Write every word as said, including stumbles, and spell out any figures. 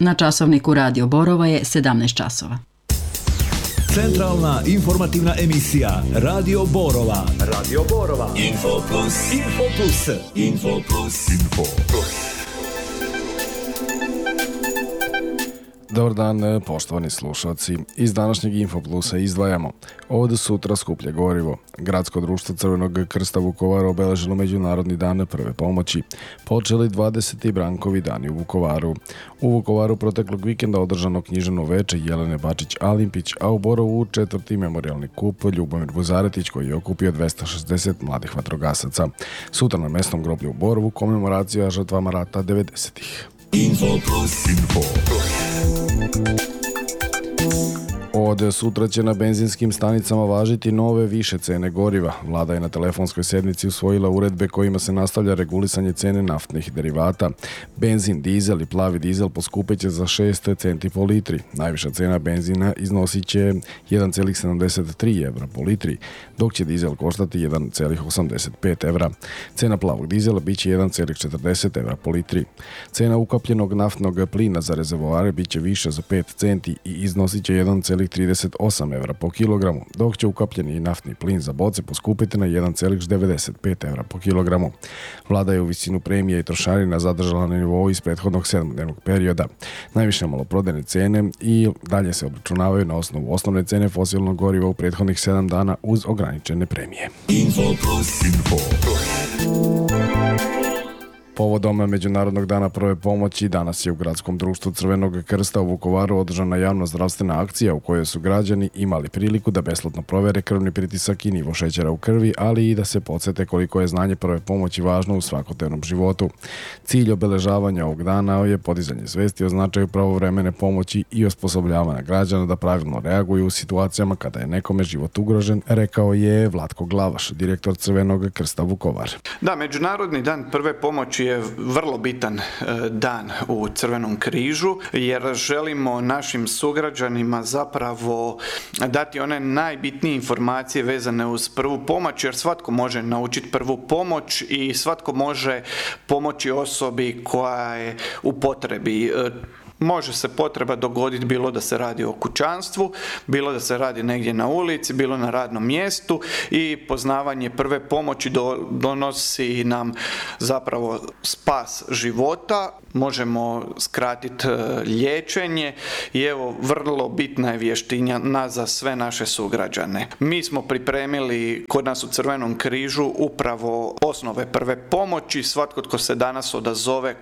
Na časovniku Radio Borova je sedamnaest časova. Centralna informativna emisija Radio Borova. Radio Borova. Info Plus. Info Plus. Info Plus. Info Plus. Dobar dan, poštovani slušalci. Iz današnjeg Info Plusa izdvajamo: od sutra skuplje gorivo. Gradsko društvo Crvenog krsta Vukovara obeležilo Međunarodni dan prve pomoći. Počeli dvadeseti Brankovi dani u Vukovaru. U Vukovaru proteklog vikenda održano književno veče Jelene Bačić-Alimpić, a u Borovu četvrti memorijalni kup Ljubomir Vuzaretić, koji je okupio dvesta šezdeset mladih vatrogasaca. Sutra na mesnom groblju u Borovu komemoracija žrtvama rata devedesetih. Info Plus. Info Plus. Od sutra će na benzinskim stanicama važiti nove više cene goriva. Vlada je na telefonskoj sednici usvojila uredbe kojima se nastavlja regulisanje cene naftnih derivata. Benzin, dizel i plavi dizel poskupeće za šest centi po litri. Najviša cena benzina iznosit će jedan zarez sedamdeset tri evra po litri, dok će dizel koštati jedan zarez osamdeset pet evra. Cena plavog dizela biće jedan zarez četrdeset evra po litri. Cena ukapljenog naftnog plina za rezervoare biće više za pet centi i iznosit će jedan zarez trideset osam evra po kilogramu, dok će ukapljeni naftni plin za boce poskupiti na jedan zarez devedeset pet evra po kilogramu. Vlada je u visinu premije i trošarina zadržala na nivou iz prethodnog sedmodnevnog perioda. Najviše maloprodajne cene i dalje se obračunavaju na osnovu osnovne cene fosilnog goriva u prethodnih sedam dana uz ograničene premije. Info Plus. Info Plus. Povodom Međunarodnog dana prve pomoći, danas je u Gradskom društvu Crvenog krsta u Vukovaru održana javna zdravstvena akcija u kojoj su građani imali priliku da besplatno provere krvni pritisak i nivo šećera u krvi, ali i da se podsete koliko je znanje prve pomoći važno u svakodnevnom životu. Cilj obeležavanja ovog dana je podizanje svesti o značaju pravovremene pomoći i osposobljavanja građana da pravilno reaguju u situacijama kada je nekome život ugrožen, rekao je Vlatko Glavaš, direktor Crvenog krsta Vukovar. Da, Međunarodni dan prve pomoći je vrlo bitan dan u Crvenom križu, jer želimo našim sugrađanima zapravo dati one najbitnije informacije vezane uz prvu pomoć, jer svatko može naučiti prvu pomoć i svatko može pomoći osobi koja je u potrebi. Može se potreba dogoditi bilo da se radi o kućanstvu, bilo da se radi negdje na ulici, bilo na radnom mjestu i poznavanje prve pomoći do, donosi nam zapravo spas života. Možemo skratiti liječenje i evo vrlo bitna je vještina za sve naše sugrađane. Mi smo pripremili kod nas u Crvenom križu upravo osnove prve pomoći. Svatko tko se danas odazove